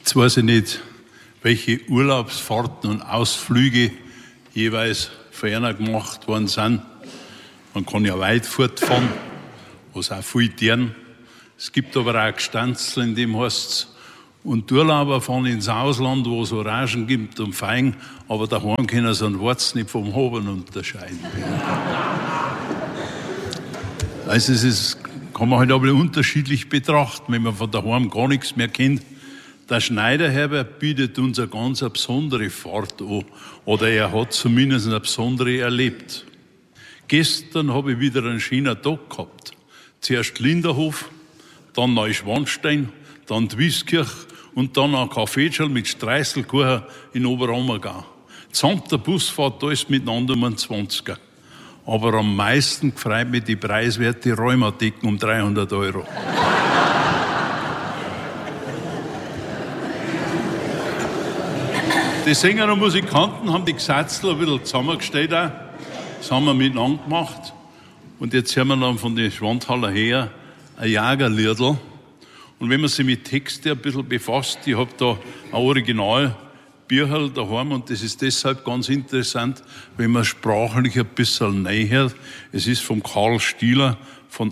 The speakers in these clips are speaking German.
Jetzt weiß ich nicht, welche Urlaubsfahrten und Ausflüge jeweils für einer gemacht worden sind. Man kann ja weit fortfahren, was auch viel deren. Es gibt aber auch Gestanzel, in dem heißt es, und die Urlauber fahren ins Ausland, wo es Orangen gibt und Feigen, aber daheim können sie einen Warz nicht vom Haben unterscheiden. Also kann man halt aber unterschiedlich betrachten, wenn man von daheim gar nichts mehr kennt. Der Schneiderherbert bietet uns eine ganz besondere Fahrt an, oder er hat zumindest eine besondere erlebt. Gestern habe ich wieder einen schönen Tag gehabt. Zuerst Linderhof, dann Neuschwanstein, dann Dwiskirch und dann ein Kaffeetschel mit Streißelkuchen in Oberammergau. Samt der Busfahrt alles miteinander um einen 20er. Aber am meisten gefreut mich die preiswerte Rheumatheken um 300 €. Die Sänger und Musikanten haben die Gesatzler ein bisschen zusammengestellt auch. Das haben wir miteinander gemacht. Und jetzt hören wir dann von den Schwanthaler her ein Jagerliedl. Und wenn man sich mit Texten ein bisschen befasst, ich habe da ein Original Bücherl daheim und das ist deshalb ganz interessant, wenn man sprachlich ein bisschen nähert. Es ist von Karl Stieler von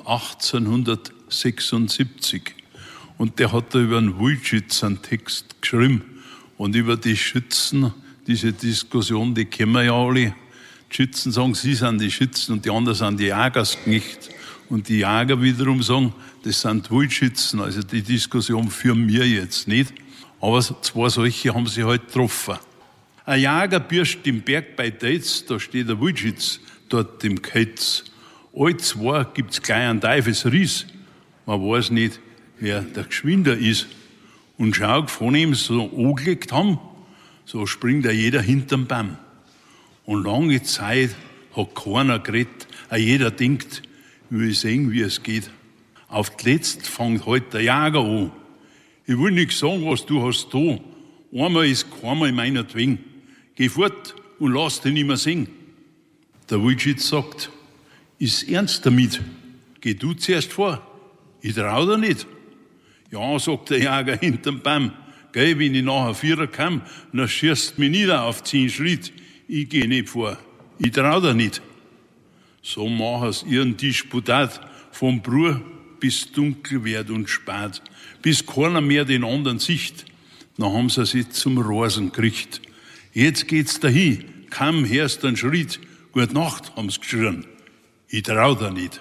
1876 und der hat da über einen Wildschütz einen Text geschrieben und über die Schützen, diese Diskussion, die kennen wir ja alle. Die Schützen sagen, sie sind die Schützen und die anderen sind die Jagersknecht. Und die Jäger wiederum sagen, das sind Wildschützen. Also die Diskussion führen wir jetzt nicht. Aber zwei solche haben sie halt getroffen. Ein Jäger bürscht im Berg bei Deitz, da steht der Wildschütz dort im Ketz. Alle zwei gibt's gleich einen Teufelsries. Man weiß nicht, wer der Geschwinder ist. Und schau, von ihm so angelegt haben, so springt da jeder hinterm Baum. Und lange Zeit hat keiner geredet. Auch jeder denkt, ich will sehen, wie es geht. Auf die Letzte fängt halt der Jäger an. Ich will nicht sagen, was du hast da. Einmal ist keinmal meinetwegen. Geh fort und lass dich nicht mehr singen. Der Wildschütz sagt, ist ernst damit? Geh du zuerst vor. Ich trau dir nicht. Ja, sagt der Jäger hinterm Baum. Gell, wenn ich nachher Vierer komme, dann schießt mich nieder auf 10 Schritt. Ich geh nicht vor. Ich trau dir nicht. So machen sie ihren Disputat vom Bruch bis dunkel wird und spät, bis keiner mehr den anderen sieht. Dann haben sie sich zum Rasen gekriegt. Jetzt geht's dahin, kaum hörst einen Schritt. Gute Nacht, haben sie geschrien. Ich trau dir nicht.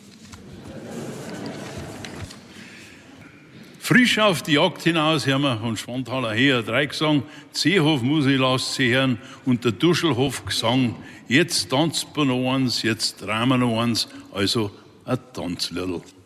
Frisch auf die Jagd hinaus haben wir von Schwanthaler her 3 gesang. Seehof muss ich lassen sie hören und der Duschelhof gesang. Jetzt tanzt man noch eins, jetzt drehen wir noch eins, also ein Tanzliedl.